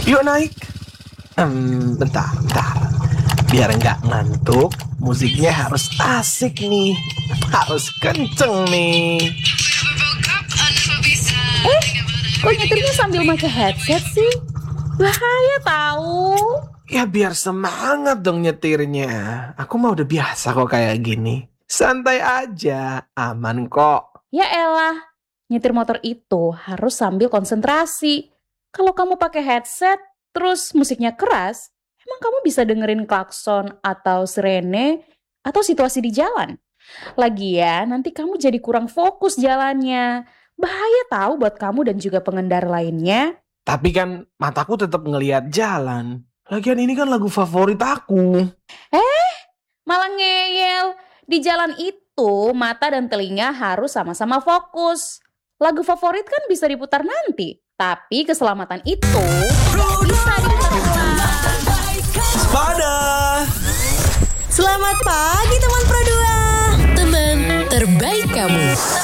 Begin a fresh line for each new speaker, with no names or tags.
Yuk naik. Bentar. Biar nggak ngantuk, musiknya harus asik nih. Harus kenceng nih.
Kok nyetirnya sambil pakai headset sih? Bahaya tahu.
Ya biar semangat dong nyetirnya. Aku mah udah biasa kok kayak gini. Santai aja, aman kok.
Ya elah, nyetir motor itu harus sambil konsentrasi. Kalau kamu pakai headset, terus musiknya keras, emang kamu bisa dengerin klakson atau sirene atau situasi di jalan? Lagian nanti kamu jadi kurang fokus jalannya. Bahaya tahu buat kamu dan juga pengendara lainnya.
Tapi kan mataku tetap ngelihat jalan. Lagian ini kan lagu favorit aku.
Malah ngeyel. Di jalan itu, mata dan telinga harus sama-sama fokus. Lagu favorit kan bisa diputar nanti. Tapi keselamatan itu bisa diputar ulang.
Pada Selamat pagi teman Pro 2.
Teman terbaik kamu.